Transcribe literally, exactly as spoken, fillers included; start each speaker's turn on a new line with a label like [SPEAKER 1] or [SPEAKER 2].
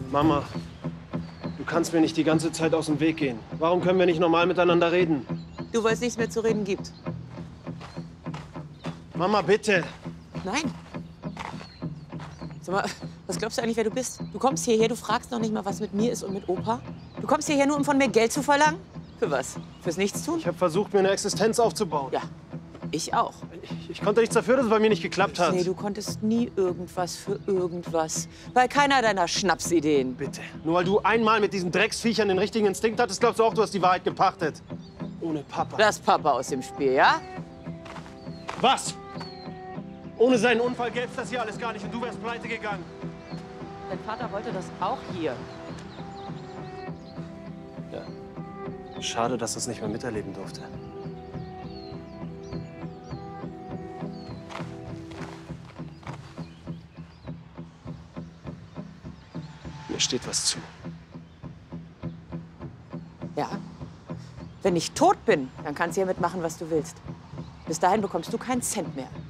[SPEAKER 1] Mama, du kannst mir nicht die ganze Zeit aus dem Weg gehen. Warum können wir nicht normal miteinander reden?
[SPEAKER 2] Du, weil es nichts mehr zu reden gibt.
[SPEAKER 1] Mama, bitte.
[SPEAKER 2] Nein. Sag mal, was glaubst du eigentlich, wer du bist? Du kommst hierher, du fragst noch nicht mal, was mit mir ist und mit Opa? Du kommst hierher nur, um von mir Geld zu verlangen? Für was? Fürs Nichtstun?
[SPEAKER 1] Ich habe versucht, mir eine Existenz aufzubauen.
[SPEAKER 2] Ja, ich auch.
[SPEAKER 1] Ich, ich konnte nichts dafür, dass es bei mir nicht geklappt hat.
[SPEAKER 2] Nee, du konntest nie irgendwas für irgendwas. Bei keiner deiner Schnapsideen.
[SPEAKER 1] Bitte. Nur weil du einmal mit diesen Drecksviechern den richtigen Instinkt hattest, glaubst du auch, du hast die Wahrheit gepachtet. Ohne Papa.
[SPEAKER 2] Das ist Papa aus dem Spiel, ja?
[SPEAKER 1] Was? Ohne seinen Unfall gäbe es das hier alles gar nicht und du wärst pleite gegangen.
[SPEAKER 2] Dein Vater wollte das auch hier.
[SPEAKER 1] Ja. Schade, dass das nicht mehr miterleben durfte. Mir steht was zu.
[SPEAKER 2] Ja. Wenn ich tot bin, dann kannst du hiermit machen, was du willst. Bis dahin bekommst du keinen Cent mehr.